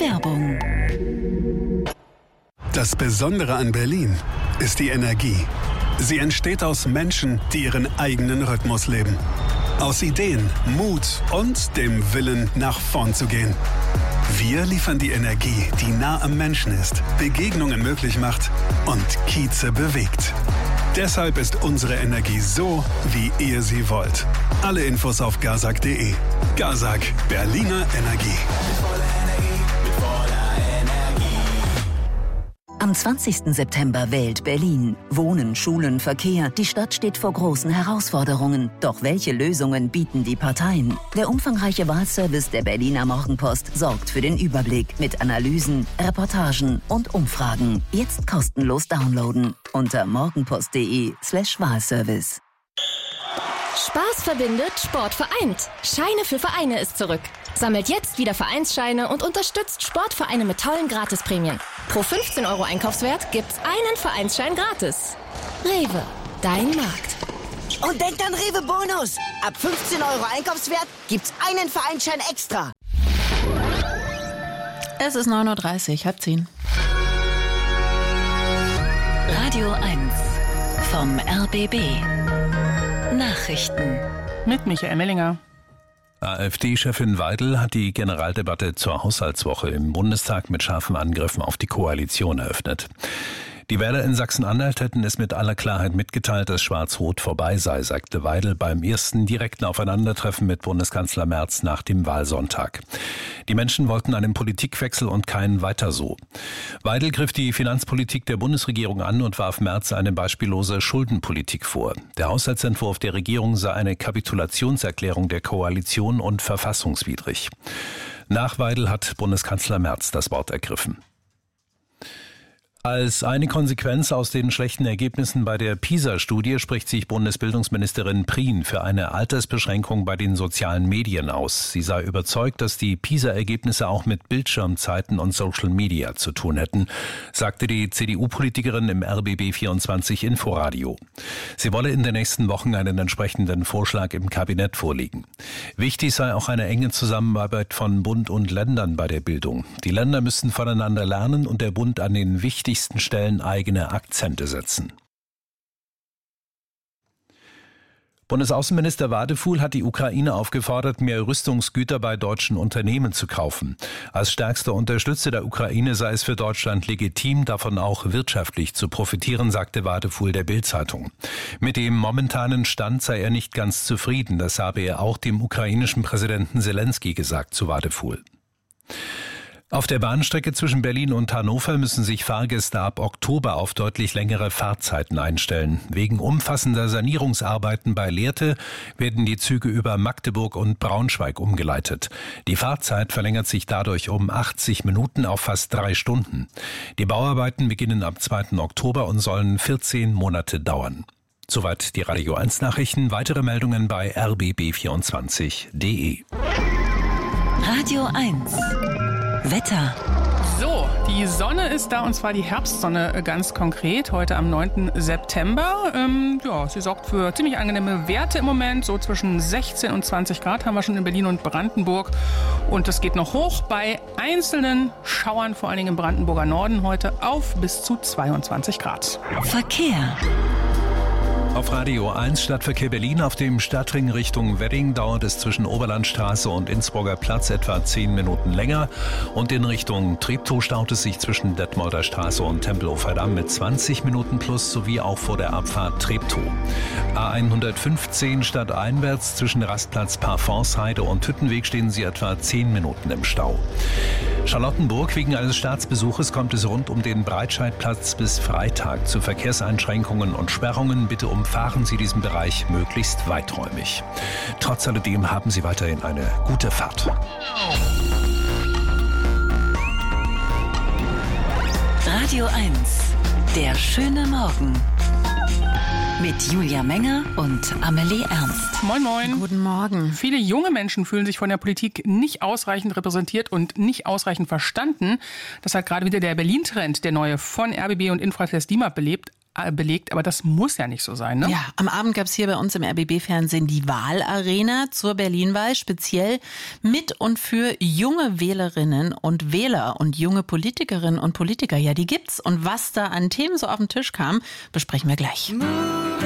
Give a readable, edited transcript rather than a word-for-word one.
Werbung. Das Besondere an Berlin ist die Energie. Sie entsteht aus Menschen, die ihren eigenen Rhythmus leben. Aus Ideen, Mut und dem Willen, nach vorn zu gehen. Wir liefern die Energie, die nah am Menschen ist, Begegnungen möglich macht und Kieze bewegt. Deshalb ist unsere Energie so, wie ihr sie wollt. Alle Infos auf gazak.de. Gazak, Berliner Energie. Am 20. September wählt Berlin. Wohnen, Schulen, Verkehr. Die Stadt steht vor großen Herausforderungen. Doch welche Lösungen bieten die Parteien? Der umfangreiche Wahlservice der Berliner Morgenpost sorgt für den Überblick mit Analysen, Reportagen und Umfragen. Jetzt kostenlos downloaden unter morgenpost.de/Wahlservice. Spaß verbindet, Sport vereint. Scheine für Vereine ist zurück. Sammelt jetzt wieder Vereinsscheine und unterstützt Sportvereine mit tollen Gratisprämien. Pro 15 € Einkaufswert gibt's einen Vereinsschein gratis. Rewe, dein Markt. Und denkt an Rewe Bonus. Ab 15 € Einkaufswert gibt's einen Vereinsschein extra. Es ist 9:30 Uhr, 9:30. Radio 1 vom RBB. Nachrichten Mit Michael Mellinger. AfD-Chefin Weidel hat die Generaldebatte zur Haushaltswoche im Bundestag mit scharfen Angriffen auf die Koalition eröffnet. Die Wähler in Sachsen-Anhalt hätten es mit aller Klarheit mitgeteilt, dass Schwarz-Rot vorbei sei, sagte Weidel beim ersten direkten Aufeinandertreffen mit Bundeskanzler Merz nach dem Wahlsonntag. Die Menschen wollten einen Politikwechsel und kein Weiter so. Weidel griff die Finanzpolitik der Bundesregierung an und warf Merz eine beispiellose Schuldenpolitik vor. Der Haushaltsentwurf der Regierung sei eine Kapitulationserklärung der Koalition und verfassungswidrig. Nach Weidel hat Bundeskanzler Merz das Wort ergriffen. Als eine Konsequenz aus den schlechten Ergebnissen bei der PISA-Studie spricht sich Bundesbildungsministerin Prien für eine Altersbeschränkung bei den sozialen Medien aus. Sie sei überzeugt, dass die PISA-Ergebnisse auch mit Bildschirmzeiten und Social Media zu tun hätten, sagte die CDU-Politikerin im RBB24 Inforadio. Sie wolle in den nächsten Wochen einen entsprechenden Vorschlag im Kabinett vorlegen. Wichtig sei auch eine enge Zusammenarbeit von Bund und Ländern bei der Bildung. Die Länder müssten voneinander lernen und der Bund an den wichtigsten Stellen eigene Akzente setzen. Bundesaußenminister Wadefuhl hat die Ukraine aufgefordert, mehr Rüstungsgüter bei deutschen Unternehmen zu kaufen. Als stärkster Unterstützer der Ukraine sei es für Deutschland legitim, davon auch wirtschaftlich zu profitieren, sagte Wadefuhl der Bild-Zeitung. Mit dem momentanen Stand sei er nicht ganz zufrieden. Das habe er auch dem ukrainischen Präsidenten Selenskyj gesagt, zu Wadefuhl. Auf der Bahnstrecke zwischen Berlin und Hannover müssen sich Fahrgäste ab Oktober auf deutlich längere Fahrzeiten einstellen. Wegen umfassender Sanierungsarbeiten bei Lehrte werden die Züge über Magdeburg und Braunschweig umgeleitet. Die Fahrzeit verlängert sich dadurch um 80 Minuten auf fast 3 Stunden. Die Bauarbeiten beginnen am 2. Oktober und sollen 14 Monate dauern. Soweit die Radio 1 Nachrichten. Weitere Meldungen bei rbb24.de. Radio 1 Wetter. So, die Sonne ist da, und zwar die Herbstsonne ganz konkret, heute am 9. September. Sie sorgt für ziemlich angenehme Werte im Moment, so zwischen 16 und 20 Grad haben wir schon in Berlin und Brandenburg. Und das geht noch hoch bei einzelnen Schauern, vor allen Dingen im Brandenburger Norden heute, auf bis zu 22 Grad. Verkehr. Auf Radio 1 Stadtverkehr Berlin auf dem Stadtring Richtung Wedding dauert es zwischen Oberlandstraße und Innsbrucker Platz etwa 10 Minuten länger. Und in Richtung Treptow staut es sich zwischen Detmolder Straße und Tempelhofer Damm mit 20 Minuten plus sowie auch vor der Abfahrt Treptow. A115 stadteinwärts zwischen Rastplatz Parfonsheide und Hüttenweg stehen Sie etwa 10 Minuten im Stau. Charlottenburg, wegen eines Staatsbesuches kommt es rund um den Breitscheidplatz bis Freitag zu Verkehrseinschränkungen und Sperrungen. Bitte umfahren Sie diesen Bereich möglichst weiträumig. Trotz alledem haben Sie weiterhin eine gute Fahrt. Radio 1, der schöne Morgen. Mit Julia Menger und Amelie Ernst. Moin, moin. Guten Morgen. Viele junge Menschen fühlen sich von der Politik nicht ausreichend repräsentiert und nicht ausreichend verstanden. Das hat gerade wieder der Berlin-Trend, der neue von RBB und Infratest DIMAP belebt. belegt, aber das muss ja nicht so sein, ne? Ja, am Abend gab es hier bei uns im RBB-Fernsehen die Wahlarena zur Berlin-Wahl, speziell mit und für junge Wählerinnen und Wähler und junge Politikerinnen und Politiker. Ja, die gibt's. Und was da an Themen so auf den Tisch kam, besprechen wir gleich.